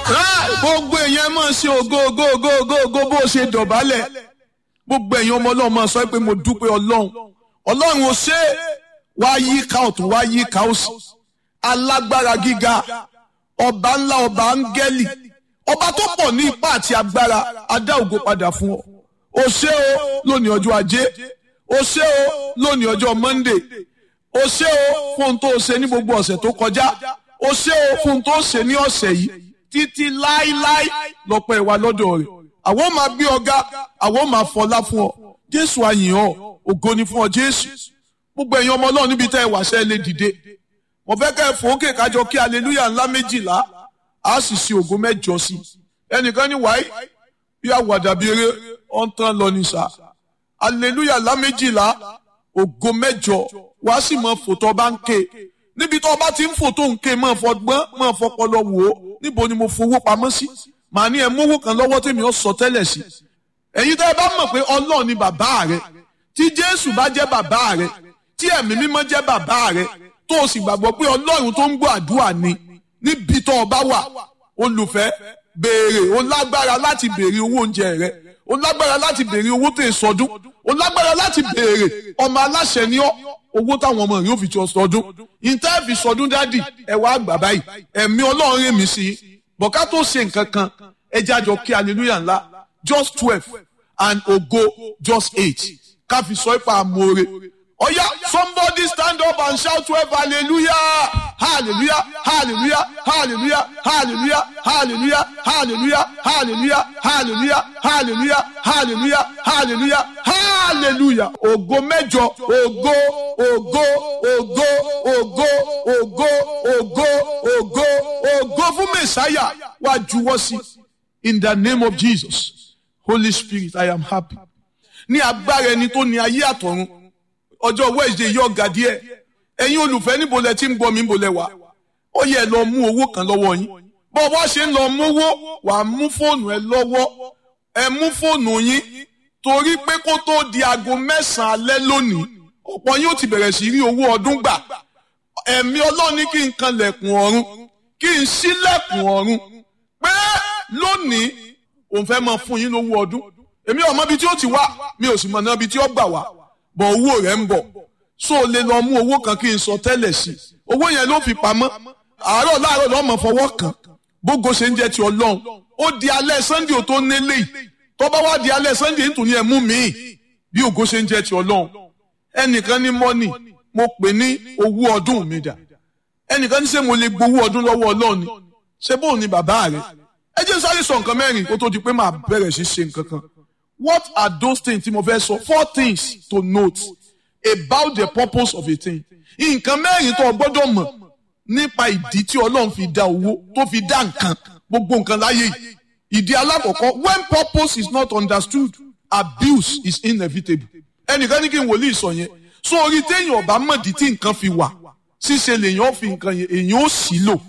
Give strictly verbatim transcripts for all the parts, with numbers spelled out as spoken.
gbogbo èèyàn máa ṣe ògo ògo ògo ògo ògo bó ṣe dọ̀bálẹ̀. Gbogbo èèyàn ọmọ Ọlọ́run máa sọ pé mo dúpẹ́ Ọlọ́run. Ọlọ́run ò ṣe é. Wá yíká ọ̀tún wá yíká òsì. Alágbára gíga. Ọba ńlá ọba áńgẹ́lì. Ọba tó pọ̀ ní ipá àti agbára. A dá ògo padà fún ọ. Ó ṣe o lónìí ọjọ́ Ajé. Ó ṣe o lónìí ọjọ́ Monday. Ó ṣe o fún ohun tó ṣe ní gbogbo ọ̀sẹ̀ tó kọjá. Ó ṣe o fún ohun tó ṣe ní ọ̀sẹ̀ yìí. Títí láíláí lọ́pẹ́ ìwà lọ́dọ̀ rẹ̀. Àwọn máa gbé ọ̀gá, àwọn máa fọlá fún ọ. Jésù a yìn ọ́, ògo ni fún ọ Jésù. Gbogbo ẹ̀yin ọmọ Ọlọ́run níbi tẹ́ ẹ wà ṣẹ́ lè dìde. Mo fẹ́ kẹ́ ẹ fòókè kájọ kí hallelujah ńlá méjìlá. A sì ṣe ògo mẹ́jọ sí. Ẹnìkan ní wáyé bí àwàdà bí eré ọ̀n tán lọ ní sá. Hallelujah ńlá méjìlá, ògo mẹ́jọ. Wàá sì mọ fòtọ́ bá ń ké. Níbi tó bá ti ń fò tó ń ké máa fọgbọ́n máa fọpọlọ wò ó. Níbo ni mo fowó pamọ́ sí? Màá ní ẹ mówó kan lọ́wọ́ tèmi ó sọ tẹ́lẹ̀ sí. Ẹ̀yin tẹ́ ẹ bá mọ̀ pé Ọlọ́run ni bàbá rẹ, tí Jésù bá jẹ́ bàbá rẹ, tí ẹ̀mí mímọ́ jẹ́ bàbá rẹ, tó o sì gbàgbọ́ pé Ọlọ́run tó ń gbọ́ àdúrà ni, níbi tó o bá wà, olùfẹ́, béèrè, o lágbára láti béèrè owó oúnjẹ rẹ, o lágbára láti béèrè owó tó ìsọdún, o lágbára láti béèrè ọmọ aláṣẹ ní ọ, owó táwọn ọmọ rẹ ó fi jọ sọdún. Ìtẹ́ fi sọdún dádì, ẹ wá gbà báyìí, ẹ̀mí Ọlọ́run rẹ̀ mí sí i. Bọ̀ká tó ṣe nǹkan kan, ẹ jẹ́ àjọ kí hallelujah ńlá just twelve and ògo just eight. Ká fi sọ ipa àmóore. Oya, somebody stand up and shout twelve hallelujah, hallelujah, hallelujah, hallelujah, hallelujah, hallelujah, hallelujah, hallelujah, hallelujah, hallelujah, hallelujah, hallelujah, hallelujah. Ògo mẹ́jọ, ògo, ògo, ògo, ògo, ògo, ògo, ògo, ògo fún Messiah. Wá juwọ́ sí. In the name of Jesus. Holy Spirit, I am happy. Ní agbára ẹni tó ní ayé àtọ̀run. Ọjọ́ Wednesday yóò ga díẹ̀. Ẹ̀yin olùfẹ́ níbo lẹ ti ń gbọ́ mi níbo lẹ wà. Ó yẹ lọ mú owó kan lọ́wọ́ yín. Bọ́ wá ṣe ń lọ mówó, wà á mú fóònù ẹ lọ́wọ́. Ẹ mú fóònù yín. Torí pé kó tó di aago mẹ́sàn-án alẹ́ lónìí, ọ̀pọ̀ yín ó ti bẹ̀rẹ̀ sí rí owó ọdún gbà. Ẹ̀mí Ọlọ́run ní kí n kanlẹ̀kùn ọ̀run, kí n ṣílẹ̀kùn ọ̀run. Pé lónìí, òun fẹ́ máa fún yín lówó ọdún. Èmi ò mọ ibi tí ó ti wá, mi ò sì mọ̀ náà ibi tí ó gbà wá. Bọ̀ owó rẹ̀ ń bọ̀. So o lè lọ mú owó kan kí n sọ tẹ́lẹ̀ sí. Owó yẹn ló fi pamọ́. Àárọ̀ láàárọ̀ lọ́mọ fọwọ́ kan. Bógo ṣe ń jẹ́ ti Ọlọ́run. Ó di alẹ́ Sunday ò tó nílé yìí. Tó bá wá di alẹ́ Sunday nítorí ẹ̀ mú mi. Bí ògo ṣe ń jẹ́ ti Ọlọ́run. Ẹnìkan ní mọ́nì, mo pè ní owó ọdún mi dà. Ẹnìkan ní ṣé mo lè gbowó ọdún lọ́wọ́ Ọlọ́run ni. Ṣé bóun ni bàbá rẹ̀? Ẹ jẹ́ sáré sọ nǹkan mẹ́rin kó tó di pé màá bẹ̀rẹ̀ sí ṣe nǹkan kan. What are those things tí mo fẹ́ sọ? Four things to note about the purpose of a thing. Nǹkan mẹ́rin tó o gbọ́dọ̀ mọ̀ nípa ìdí tí Ọlọ́run fi dá owó tó fi dá nǹkan gbogbo nǹkan láyé yìí. Ìdí alákọ̀ọ́kọ́, when purpose is not understood, abuse is inevitable. Ẹnìkan ní kí n wòlíì sọ yẹn. So orí téèyàn ọba mọ̀dí tí nǹkan fi wà, ṣíṣe lèèyàn fi nǹkan yẹn, èèyàn ó sì lò.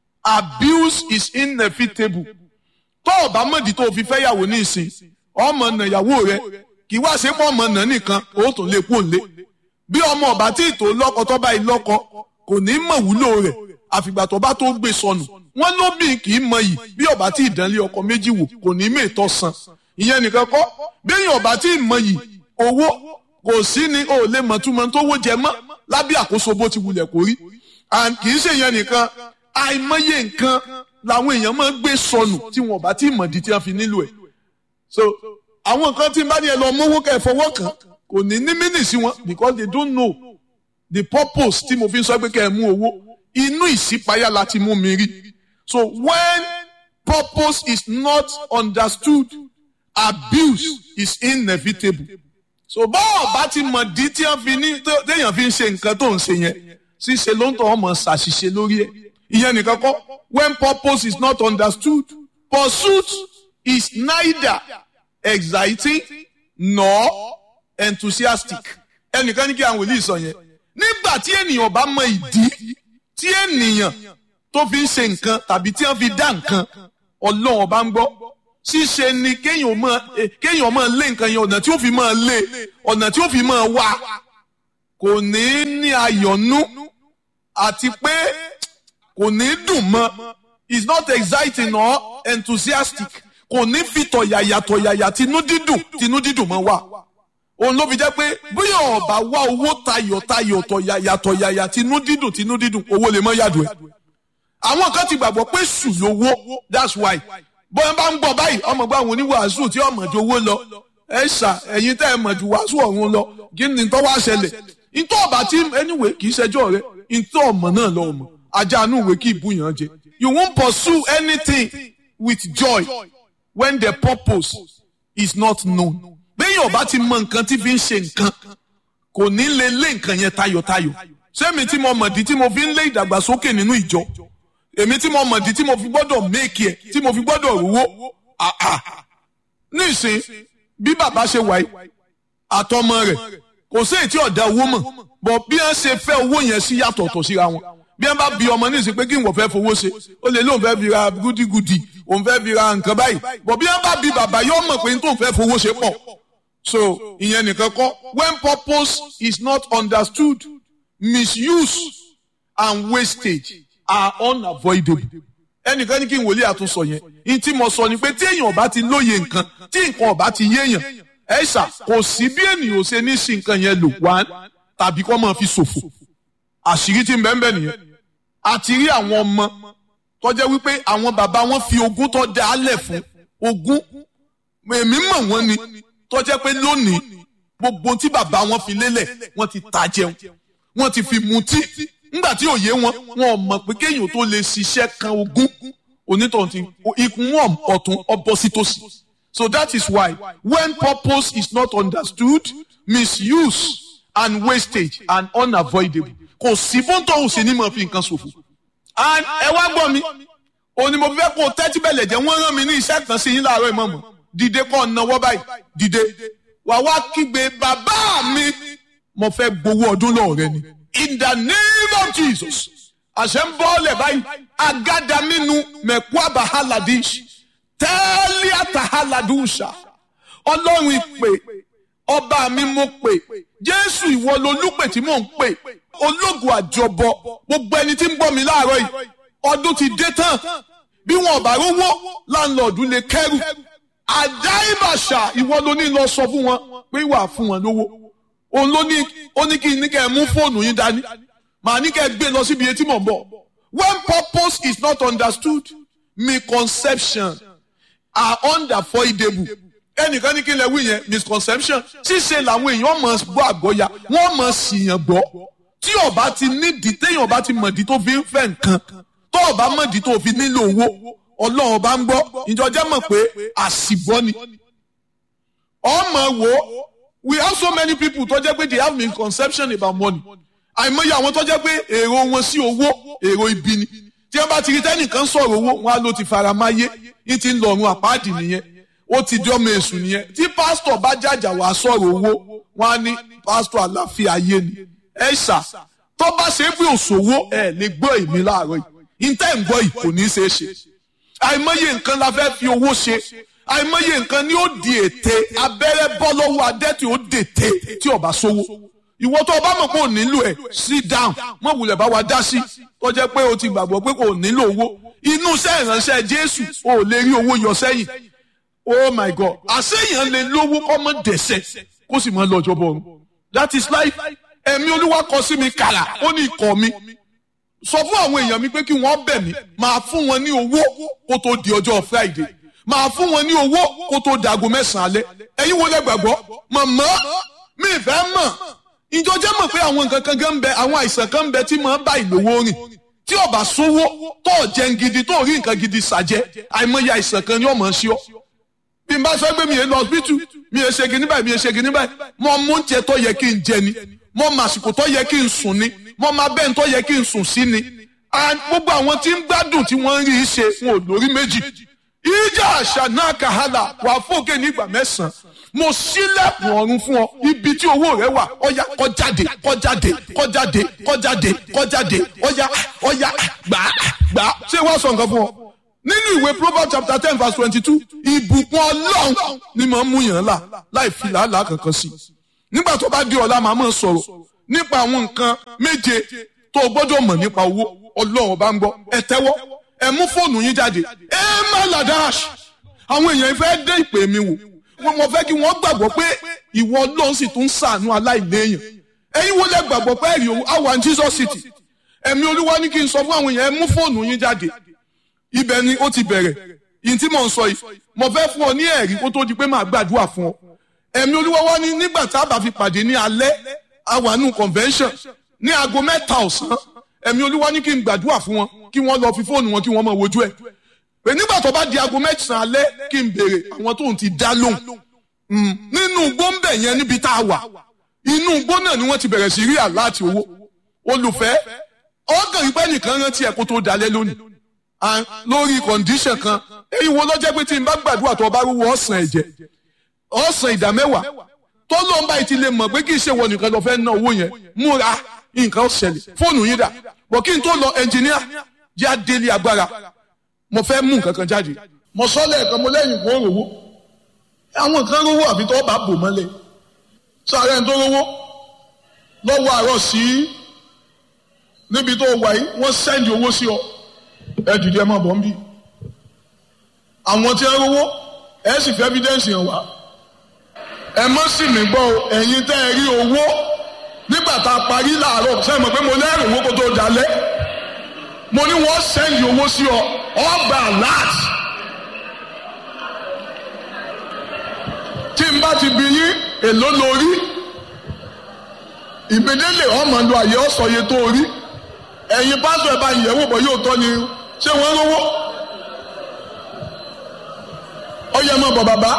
Abuse is inevitable. Tó ọba mọ̀dí tó fi fẹ́ yàwó ní ìsìn, ọmọ nà ìyàwó rẹ kì í wá ṣe pọ̀ ọmọ nà nìkan ó tún lè kó lé. Bí ọmọ ọba tí ìtò lọ́kọ tó bá ìlọ́kọ kò ní mọ̀ wúlò rẹ̀ àfìgbà tó bá tó gbé sọnù. Wọ́n lóbìn kì í mọ yìí bí ọba tí ìdánlé ọkọ méjì wò kò ní mètò san. Ìyẹn nìkan kọ́ bí èèyàn ọba tí ì mọ yìí owó kò sí ni o lè mọ̀ túmọ̀ tó wó jẹ mọ́ lábẹ́ àkóso bó ti wulẹ̀ kórí. Kì í ṣe ìyẹn nìkan àìmọye nǹkan làwọn èèyàn máa ń gbé sọnù tí wọn ọba tí ì mọ̀ di tí wọ́n fi nílò ẹ̀. So àwọn kan tí n bá ní ẹ lọ mówó kẹ́ ẹ fọwọ́ kàn kò ní ní mínì sí wọn because they don't know the purpose tí mo fi ń sọ pé kẹ́ ẹ mú owó inú ìṣípayá láti mú mi rí. So when purpose is not understood, abuse is inevitable. So bọ́ọ̀ bá ti mọ̀ dí tí wọ́n fi ní téèyàn fi ń ṣe nǹkan tó ń ṣe yẹn ṣíṣe ló ń tọ́ ọmọ ṣàṣìṣe lórí ẹ̀. Ìyẹn nìkan kọ́ when purpose is not understood, pursuit is neither exciting nor enthusiastic. Ẹnìkan ní kí àwọn wòlíì sọ yẹn. Nígbà tí ènìyàn bá mọ ìdí tí ènìyàn tó fi ń ṣe nǹkan tàbí tí wọ́n fi dá nǹkan, Ọlọ́run ọba ń gbọ́. Ṣíṣe ni kéèyàn máa kéèyàn máa lé nǹkan yẹn ọ̀nà tí ó fi máa lé ọ̀nà tí ó fi máa wá kò ní ní ayọ̀nú àti pé kò ní dùn mọ́ is not exciting or enthusiastic. Kò ní fi tọ̀yàyà tọ̀yàyà tinú dídùn tinú dídùn mọ́ wá. Òun ló fi jẹ́ pé bóyá ọ̀bà wá owó tayọ̀ tayọ̀ tọ̀yàyà tọ̀yàyà tinú dídùn tinú dídùn owó lè mọ́ yàdùn ẹ̀. Àwọn kan ti gbàgbọ́ pé sùn lówó, that's why. Bóyá bá ń gbọ́ báyìí ọmọ bá àwọn oníwàásù tí ọmọ ju owó lọ. Ẹ ṣà ẹ̀yin tẹ́ ẹ mọ̀ ju wàásù ọ̀run lọ kí ni tó wá ṣẹlẹ̀. Ìtọ́ ọ̀bà tí anyway kì í ṣẹjọ́ rẹ̀ ìtọ́ ọmọ náà lọ ọmọ ajá inú ìwé kí ìbú yàn jẹ. You won't pursue anything with joy when the purpose is not known. Bẹ́ẹ̀ni ọba ti mọ nǹkan tí fi ń ṣe nǹkan kò ní lè lé nǹkan yẹn tayọ̀tayọ̀. Sẹ́mi tí mo mọ̀dí tí mo fi ń lé ìdàgbàsókè nínú ìjọ. Èmi tí mo mọ̀dí tí mo fi gbọ́dọ̀ méèkì ẹ̀ tí mo fi gbọ́dọ̀ rówó. Nísìn bí bàbá ṣe wáyé àtọmọ rẹ̀ kò sí èyí tí ọ̀dà owó mọ̀ bọ̀ bí wọ́n ṣe fẹ́ owó yẹn sí yàtọ̀tọ̀ síra wọn. Bí wọ́n bá bi ọmọ nísìn pé kí n wọ́n fẹ́ fowó ṣe ó lè lóun fẹ́ fi ra gúdígúdí òun fẹ́ fi ra nǹkan báyìí bọ̀ bí wọ́n bá bi bàbá yóò mọ̀ pé n tó fẹ́ fowó ṣe pọ̀. So ìyẹn nìkan kọ́ when purpose is not understood misuse and wastage are unavoidable. Ẹnìkan ní kí n wòlíì àtúnsọ yẹn ní tí mo sọ ni pé tí èèyàn ọba ti lóye nǹkan tí nǹkan ọba ti yéèyàn ẹ ṣá kò sí bí ènìyàn ò ṣe ní sí nǹkan yẹn lò wá tàbí kó máa fi ṣòfò. Àṣírí tí ń bẹ ń bẹ nìyẹn. Àti rí àwọn ọmọ tó jẹ́ wípé àwọn bàbá wọn fi ogún tó dá lẹ̀ fún ogún èmi mọ̀ wọ́n ni tó jẹ́ pé lónìí gbogbo tí bàbá wọn fi lélẹ̀ wọ́n ti ta jẹun wọ́n ti fi mutí nígbà tí òye wọn wọn ò mọ̀ pé kéèyàn tó lè ṣiṣẹ́ kan ogún onítọ̀hún ti ikùn wọn ọ̀tún ọbọ̀ sí tòsí. So that is why when purpose is not understood misuse and wastage are unavoidable. Kò sí fún tóun sí ní mọ̀ fi nǹkan ṣòfò. And ẹ wá gbọ́ mi òní mo fẹ́ kó tẹ́tí bẹ̀lẹ̀ jẹ́ wọ́n rán mi ní iṣẹ́ kan sí yín láàárọ̀ ìmọ̀mọ̀ dìde kọ́ ọ̀nàwọ́ báyìí dìde wà wá kígbe bàbá mi mo fẹ́ gbowó ọdún lọ́wọ́ rẹ ni in the name of Jesus. Àṣẹ ń bọ́ ọ̀lẹ̀ báyìí agada nínú mẹ̀kú àbáhálàdíṣ tẹ́lẹ̀ àtàhálàdúṣà ọlọ́run ìpè ọba mi mo pè Jésù ìwọ lolúpè tí mò ń pè ológun àjọbọ gbogbo ẹni tí ń gbọ́ mi láàárọ̀ yìí ọdún ti dé tán bí wọn ò bá rówó láńlọ́ọ̀dù lè kẹ́rù àdáìbàṣà ìwọ ló ní lọ sọ fún wọn pé wà fún wọn lówó òun ló ní ó ní kí ní kẹ́ ẹ mú fóònù yín dání màá ní kẹ́ ẹ gbé lọ síbi etí mọ̀ ń bọ̀. When purpose is not understood misconception are unavoidable. Ẹnìkan ní kí lẹ wí yẹn misconception ṣíṣe làwọn èèyàn mọ̀ gbọ́ àgbọ́ya wọ́n mọ̀ síyàn gbọ́ tí ọba ti nídìí téèyàn ọba ti mọ̀dí tó fi ń fẹ́ nǹkan tó ọba mọ̀dí tó fi nílò owó ọlọ́run ọba ń gbọ́ ìjọjẹ́ mọ̀ pé àṣìbọ́ ni. ọmọ wo we have so many people tó jẹ́ pé they have misconception about money. Àìmọye àwọn tó jẹ́ pé èrò wọn sí owó èrò ibi ni tí wọ́n bá ti rí tẹ́nìkan sọ̀rọ̀ owó wọn á ló ti fara máyé ní ti ń lọ́run àpáàdì nìyẹn ó ti di ọmọ èṣù nìyẹn tí pásítọ̀ bá jàjà wá sọ̀rọ̀ owó wọn á ní pásítọ̀ àlàáfíà ayé ni ẹ ṣá tó bá ṣe é pé òṣòwò ẹ lè gbọ́ èmi láàárọ̀ yìí ìtẹ́ ń gbọ́ yìí kò ní í ṣeé ṣe. Àìmọye nǹkan la fẹ́ fi owó ṣe àìmọye nǹkan ni ó di ète abẹ́rẹ́ bọ́ lọ́wọ́ adẹ́tì ó dète tí ọba sówó. Ìwọ tó o bá mọ̀ pé ò nílò ẹ̀ sit down mọ̀ wulẹ̀ bá wa dá sí tó jẹ́ pé o ti gbàgbọ́ pé kò nílò owó inú iṣẹ́ ìránṣẹ́ Jésù o ò lè rí owó yọ sẹ́yìn. Oh my God àṣeyàn lè lówó kọ́ mọ́ dẹ̀sẹ̀ kó sì mọ́ lọ́jọ́ bọ̀run. That is life. Ẹ̀mí Olúwa kọ sí mi kàrà ó ní ikọ̀ mi sọ fún àwọn èèyàn mi pé kí wọ́n bẹ̀ mí máa fún wọn ní owó kó tó di ọjọ́ Friday máa fún wọn ní owó kó tó dago mẹ́sàn-án alẹ́. Ẹ̀yin wo lẹ gbàgbọ́ màmá mi ìfẹ́ mọ̀ ìjọ jẹ́ mọ̀ pé àwọn nǹkan kan gan ń bẹ àwọn àìsàn kan ń bẹ tí máa ń bá ìlówó rìn tí ó bá sówó tó jẹun gidi tó rí nǹkan gidi ṣàjẹ́ àìmọye àìsàn kan ni ó máa ń ṣe ọ́. Bí n bá sọ pé mi yẹn lọ hospital mi yẹn ṣe gini báyìí mi yẹn ṣe gini báyìí mo mú oúnjẹ tó yẹ kí n jẹ ni mo mọ àsìkò tó yẹ kí n sùn ni mo máa bẹ́ẹ̀ tó yẹ kí n sùn sí ni gbogbo àwọn tí ń gbádùn tí wọ́n ń rí i ṣe wọn ò lórí méjì ìjà àṣà náà kàhálà wà fókè nígbà mẹ́sàn-án mo sílẹ̀kùn ọ̀run fún ọ ibi tí owó rẹ wà ọ̀yà kọjáde kọjáde kọjáde kọjáde kọjáde ọ̀yà ọ̀yà gbà gbà ṣé wàá sọ nǹkan fún ọ nínú ìwé Proverbs chapter ten verse twenty-two ìbùkún Ọlọ́run ni màá mú yàn là láì fi làálàá kankan sí nígbà tó bá di ọ̀la màá máa sọ̀rọ̀ nípa àwọn nǹkan méje tó o gbọ́dọ̀ mọ̀ nípa owó Ọlọ́run bá ń gbọ́ ẹ tẹ́wọ́ ẹ mú fóònù yín jáde ẹ má ladash àwọn èèyàn fẹ́ dé ìpè mi wò mo fẹ́ kí wọ́n gbàgbọ́ pé ìwọ Ọlọ́run sì tún ṣàánú aláìléèyàn ẹ̀yin wo lẹ gbàgbọ́ pé ẹ̀rí owó àwa ní Jesus City ẹ̀mí Olúwa ní kí n sọ fún àwọn èèyàn ẹ mú fóònù yín jáde ibẹ̀ ni ó ti bẹ̀rẹ̀ yìí tí mò ń sọ yìí mo fẹ́ fún ọ ní ẹ̀rí kó tó di pé màá gbàdúrà fún ọ ẹ̀mí Olúwa wá ní nígbà tá a bá fi pàdé ní alẹ́ àwànú convention ní aago mẹ́ta ọ̀sán ẹ̀mí Olúwa ní kí n gbàdúrà fún wọn kí wọ́n lọ fi fóònù wọn kí wọ́n máa wojú ẹ̀ pé nígbà tó bá di aago mẹ́sàn-án alẹ́ kí n béèrè àwọn tóun ti dá lóhùn nínú gbóǹbẹ̀ yẹn níbi tá a wà inú gbó náà ni wọ́n ti bẹ̀rẹ̀ sí rí àláàtì owó olùfẹ́ ọ̀gàn ìpẹ́ nìkan rántí ẹ̀ kó tó dalẹ́ lónìí lórí condition kan èyí wo ló jẹ́ pé tí n bá gbàdúrà tó bá rúwọ́ ọ̀sán ẹ̀jẹ̀ ọ̀sán ìdá mẹ́wàá tó ló ń bá ìtì lè mọ̀ pé kì í ṣe wọ nìkan lọ fẹ́ ná owó yẹn múra nǹkan ó ṣẹlẹ̀ fóònù yín dà bọ̀ kí n tó lọ ẹnjìníà jẹ́ àdélé agbára mo fẹ́ mú nǹkan kan jáde. mo sọ lẹ́ẹ̀kan mo lẹ́yìn kó rówó àwọn kan rówó àfi tó bá bò mọ́lẹ̀ sáré ẹni tó rówó lọ́wọ́ àárọ̀ sí níbi tó wà yìí wọ́n sẹ́ndì owó sí ọ ẹ dìde ẹ máa bọ̀ ń bí àwọn tí ẹ rówó ẹ sì fi evidence yẹn wá ẹ mọ́ sì mí gbọ́ ẹ̀yin tẹ́ ẹ rí owó nígbà tá a parí láàárọ̀ sẹ́yìn mọ̀ pé mo lẹ́rù owó kó tó dalẹ̀ mo ní wọ́n sẹ́ndì owó sí ọ ọgbà alert tí n bá ti bí yín èló lórí ìgbédélé ọmọ ndó àyè ọ̀sọ̀yẹ tó rí ẹ̀yin pásítọ̀ ẹ̀ bá yẹ̀wò bọ̀ yóò tọ́ ni ṣé wọ́n rówó ọyẹ mọ̀ bọ̀ bàbá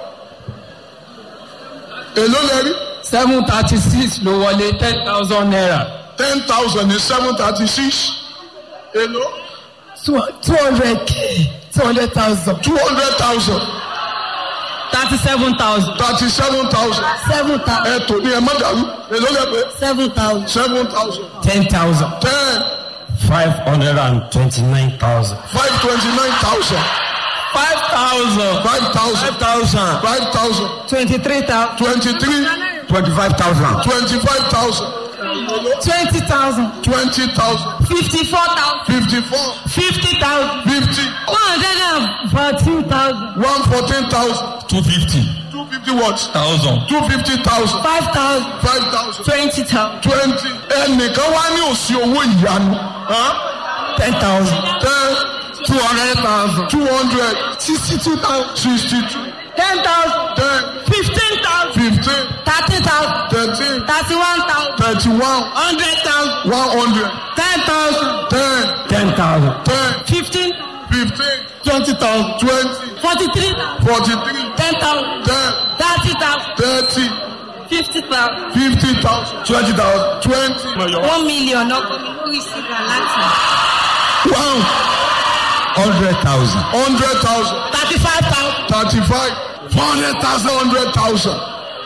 èló lẹ́rí. seven thirty six ló wọlé ten thousand naira. ten thousand ní seven thirty six èló. two hundred k two hundred thousand. two hundred thousand. thirty seven thousand. thirty seven thousand. seven thousand. ẹ tò ní ẹ má dàrú èló lẹ pé. seven thousand. seven thousand. ten thousand. ten. five hundred and twenty-nine thousand. five twenty-nine thousand. five thousand. five thousand. five thousand. five thousand. twenty-three thousand. twenty-three. twenty-five thousand. twenty-five thousand. twenty thousand. twenty thousand. fifty-four thousand. fifty-four. fifty thousand. fifty. one hundred and fourteen thousand. one fourteen thousand. two fifty. two fifty what? thousand. two fifty thousand. five thousand. five thousand. twenty thousand. twenty. ẹnìkan wá ní òsì owó ìyanu. ten thousand. ten. two hundred thousand. two hundred. sixty-two thousand. sixty-two. ten thousand. ten. fifteen thousand. fifteen. thirty thousand. thirteen. thirty-one thousand. thirty-one. hundred thousand. one hundred. ten thousand. ten. ten thousand. ten. fifteen. fifteen. twenty thousand. twenty. forty-three thousand. forty-three. ten thousand. ten. thirty thousand. thirty. fifty thousand. fifty thousand. twenty thousand. twenty. one million ọkọ mi lórí ìsìnkà láti. one. hundred thousand. hundred thousand. thirty-five thousand. thirty-five. four hundred thousand. hundred thousand.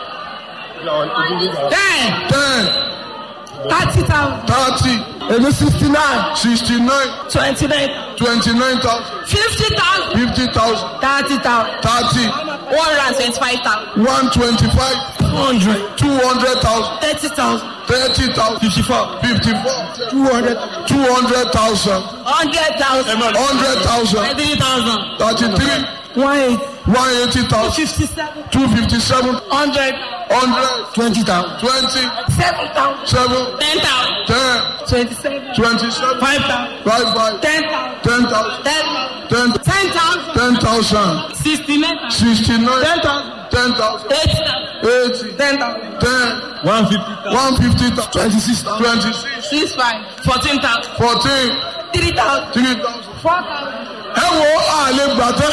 ten. ten. thirty thousand. thirty. èmi sixty-nine. sixty-nine. twenty-nine. twenty-nine thousand. fifty thousand. fifty thousand. thirty thousand. thirty. one hundred and twenty-five thousand. one twenty-five. two hundred. two hundred thousand. thirty thousand. thirty thousand. fifty-four. fifty-four. two hundred. two hundred thousand. hundred thousand. hundred thousand. thirty thousand. thirty-three. one eight. one eighty thousand. fifty-seven. two fifty-seven. hundred. hundred. twenty thousand. twenty. seven thousand. seven. ten thousand. ten. twenty-seven. twenty-seven. five thousand. five five. ten thousand. ten thousand. ten ten. ten thousand. ten thousand. sixty-nine. sixty-nine. ten thousand. ten thousand. eighty thousand. eighty. ten thousand. ten. one fifty thousand. one fifty thousand. twenty-six thousand. twenty-six. six five. fourteen thousand. fourteen. three thousand. three thousand. four thousand. ẹ wo àlè gbàtẹ́.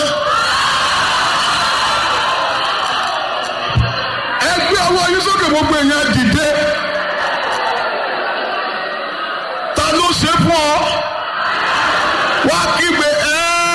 ẹ gbé ọwọ́ yín sókè gbogbo èèyàn dìde. ta ló ṣe fún ọ? wá kígbe